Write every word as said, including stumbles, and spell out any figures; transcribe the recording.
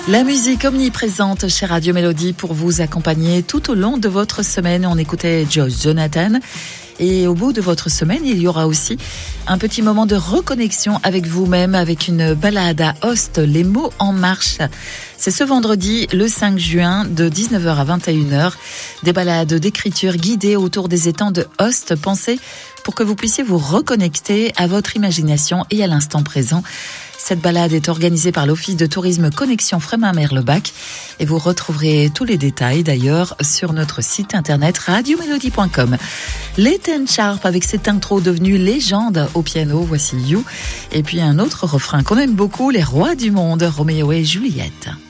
La musique omniprésente chez Radio Mélodie pour vous accompagner tout au long de votre semaine. On écoutait Josh Jonathan. Et au bout de votre semaine, il y aura aussi un petit moment de reconnexion avec vous-même, avec une balade à Host, les mots en marche. C'est ce vendredi, le cinq juin, de dix-neuf heures à vingt et une heures. Des balades d'écriture guidées autour des étangs de Host, pensées pour que vous puissiez vous reconnecter à votre imagination et à l'instant présent. Cette balade est organisée par l'Office de tourisme Connexion Frémin-Merlebach et vous retrouverez tous les détails d'ailleurs sur notre site internet radio mélodie point com. Les Ten Sharp avec cette intro devenue légende au piano, voici You. Et puis un autre refrain qu'on aime beaucoup, les rois du monde, Roméo et Juliette.